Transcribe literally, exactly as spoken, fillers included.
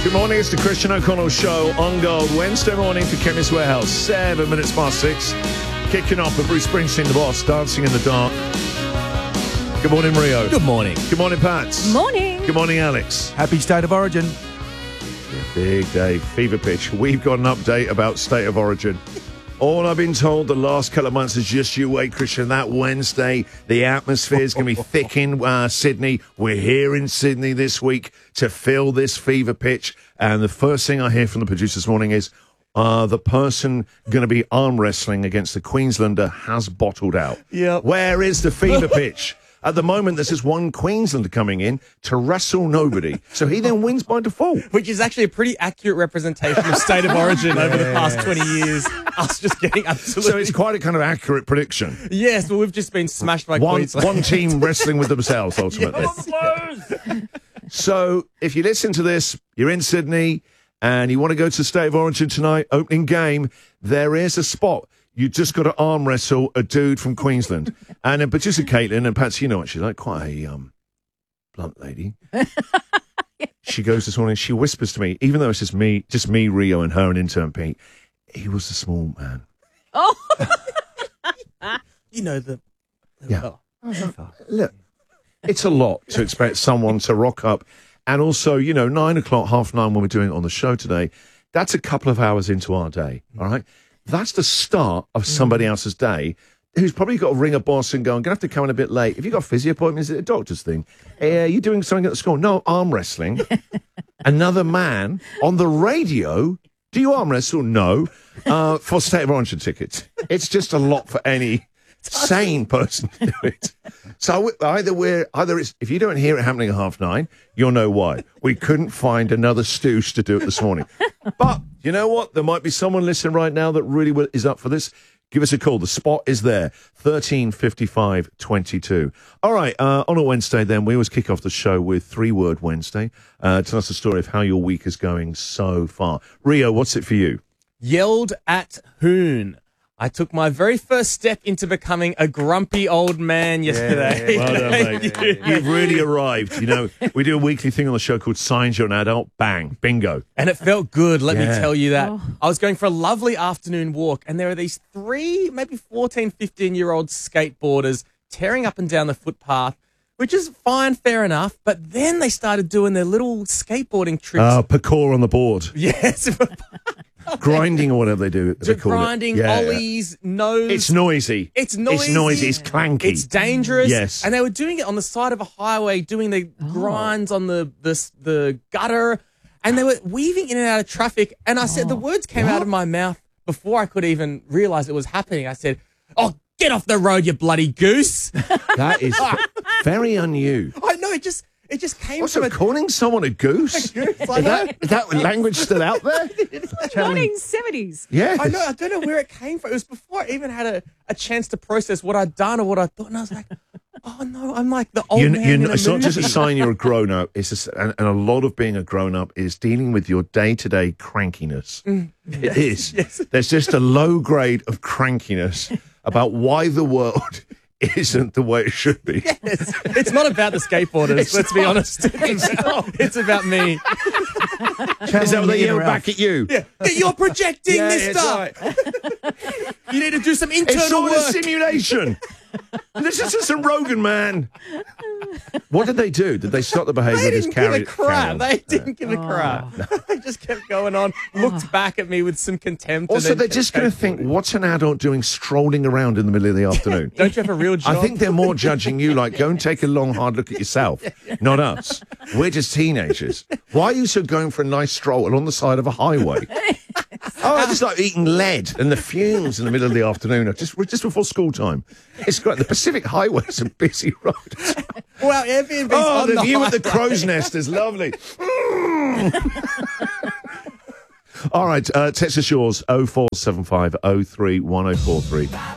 Good morning, it's the Christian O'Connell Show on Gold. Wednesday morning for Chemist Warehouse, seven minutes past six. Kicking off with Bruce Springsteen, the boss, dancing in the dark. Good morning, Rio. Good morning. Good morning, Pats. Morning. Good morning, Alex. Happy State of Origin. Big day, fever pitch. We've got an update about State of Origin. All I've been told the last couple of months is just you wait, Christian. That Wednesday, the atmosphere is going to be thick in uh, Sydney. We're here in Sydney this week to fill this fever pitch. And the first thing I hear from the producer this morning is uh, the person going to be arm wrestling against the Queenslander has bottled out. Yep. Where is the fever pitch? At the moment, there's just one Queenslander coming in to wrestle nobody. So he then wins by default. Which is actually a pretty accurate representation of State of Origin over the past twenty years. Us just getting absolutely... So it's quite a kind of accurate prediction. Yes, well, we've just been smashed by One, Queensland. one team wrestling with themselves, ultimately. Yes. So if you listen to this, you're in Sydney, and you want to go to State of Origin tonight, opening game, there is a spot. You just got to arm wrestle a dude from Queensland. And then producer Caitlin, and Patsy, you know what she's like, quite a um, blunt lady. She goes this morning, she whispers to me, even though it's just me, just me, Rio, and her and intern Pete, he was a small man. Oh. You know the... the Yeah. oh. Look, it's a lot to expect someone to rock up. And also, you know, nine o'clock, half nine when we're doing it on the show today, that's a couple of hours into our day, all right? That's the start of somebody else's day who's probably got to ring a boss and go, I'm going to have to come in a bit late. Have you got physio appointments? Is it a doctor's thing? Uh, you doing something at the school? No, arm wrestling. Another man on the radio. Do you arm wrestle? No. Uh, for State of Origin tickets. It's just a lot for any sane person to do it. So either we're, either it's, if you don't hear it happening at half nine, you'll know why. We couldn't find another stooge to do it this morning. But you know what? There might be someone listening right now that really will, is up for this. Give us a call. The spot is there. thirteen fifty-five twenty-two. All right. Uh, on a Wednesday, then, we always kick off the show with Three Word Wednesday. Uh, tell us the story of how your week is going so far. Rio, what's it for you? Yelled at Hoon. I took my very first step into becoming a grumpy old man yesterday. Well done, mate. You. You've really arrived. You know, we do a weekly thing on the show called Signs You're an Adult. Bang. Bingo. And it felt good, let Yeah. me tell you that. Oh. I was going for a lovely afternoon walk, and there are these three, maybe fourteen, fifteen-year-old skateboarders tearing up and down the footpath, which is fine, fair enough. But then they started doing their little skateboarding tricks. Uh, parkour on the board. Yes. Grinding or whatever they do. They call it. Grinding, Yeah, yeah. ollies, nose. It's noisy. It's noisy. It's noisy. It's clanky. It's dangerous. Yes. And they were doing it on the side of a highway, doing the grinds on the, the the gutter, and they were weaving in and out of traffic. And I said, the words came out of my mouth before I could even realize it was happening. I said, "Oh, get off the road, you bloody goose!" That is very unyou. I know, it just it just came Also, from a calling someone a goose? goose. Is I know. that, is that language still out there? nineteen seventies. Yes. I know. I don't know where it came from. It was before I even had a, a chance to process what I'd done or what I thought, and I was like, "Oh no, I'm like the old You, man." you, in a it's not just a movie. sign you're a grown up. It's just, and, and a lot of being a grown up is dealing with your day to day crankiness. It is. yes. There's just a low grade of crankiness about why the world isn't the way it should be. It's, it's not about the skateboarders, It's let's be not. honest. It's, about, it's about me. Is that what they yell back at you? Yeah. You're projecting, Yeah, mister. it's right. You need to do some internal It's all a work. simulation. This is just some Rogan man. What did they do? Did they stop the behaviour? They or just didn't give carry a it- carry crap. on? They didn't give a crap. They just kept going on, looked back at me with some contempt. and Also, then they're kept just going to going think, what's an adult doing strolling around in the middle of the afternoon? forward. Don't you have a real job? I think they're more judging you like, go and take a long, hard look at yourself, not us. We're just teenagers. Why are you so going for a nice stroll along the side of a highway? Oh, I just like eating lead and the fumes in the middle of the afternoon, just just before school time. It's great. The Pacific Highway is a busy road. Well, Airbnb's Oh, on the the view at the highway. crow's nest is lovely. Mm. All right, uh, text us yours, oh four seven five oh three one oh four three.